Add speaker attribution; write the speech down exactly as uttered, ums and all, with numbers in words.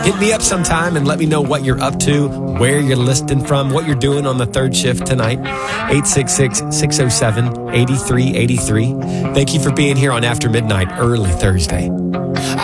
Speaker 1: hit me up sometime and let me know what you're up to, where you're listening from, what you're doing on the third shift tonight. eight six six, six oh seven, eight three eight three. Thank you for being here on After Midnight, early Thursday.